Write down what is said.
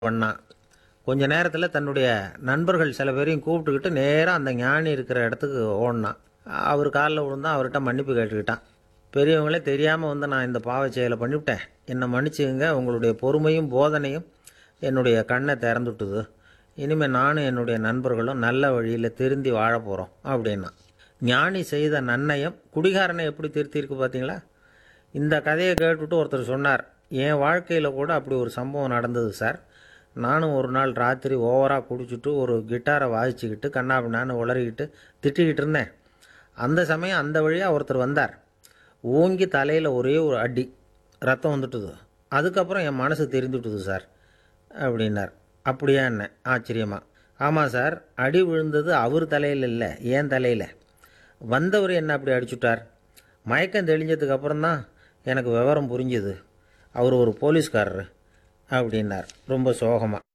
பண்ணான். கொஞ்ச நேரத்தில் தன்னுடைய நண்பர்கள் சில பேரையும் கூப்பிட்டுக்கிட்டு நேராக அந்த ஞானி இருக்கிற இடத்துக்கு ஓடினான். அவர் காலில் விழுந்தான். அவர்கிட்ட மன்னிப்பு கேட்டுக்கிட்டான். பெரியவங்களே தெரியாமல் வந்து நான் இந்த பாவச் செயலை பண்ணிவிட்டேன், என்னை மன்னிச்சுங்க, உங்களுடைய பொறுமையும் போதனையும் என்னுடைய கண்ணை திறந்துட்டுது, இனிமேல் நானும் என்னுடைய நண்பர்களும் நல்ல வழியில் திருந்தி வாழ போகிறோம் அப்படின்னா. ஞானி செய்த நன்னயம் குடிகாரனை எப்படி திருத்தியிருக்கு பார்த்தீங்களா? இந்த கதையை கேட்டுவிட்டு ஒருத்தர் சொன்னார், என் வாழ்க்கையில் கூட அப்படி ஒரு சம்பவம் நடந்தது சார். நானும் ஒரு நாள் ராத்திரி ஓவராக குடிச்சிட்டு ஒரு கிட்டாரை வாசிச்சுக்கிட்டு கண்ணாபின்னான்னு உளறிக்கிட்டு திட்டிக்கிட்டு இருந்தேன். அந்த சமயம் அந்த வழியாக ஒருத்தர் வந்தார். ஓங்கி தலையில் ஒரே ஒரு அடி, ரத்தம் வந்துட்டுது. அதுக்கப்புறம் என் மனசு தெரிந்துட்டுது சார் அப்படின்னார். அப்படியா என்ன ஆச்சரியமா? ஆமாம் சார், அடி விழுந்தது அவர் தலையில் இல்லை, என் தலையில். வந்தவர் என்ன அப்படி அடிச்சுட்டார். மயக்கம் தெளிஞ்சதுக்கு அப்புறம்தான் எனக்கு விவரம் புரிஞ்சுது, அவர் ஒரு போலீஸ்காரரு அப்படின்னார் ரொம்ப சோகமாக.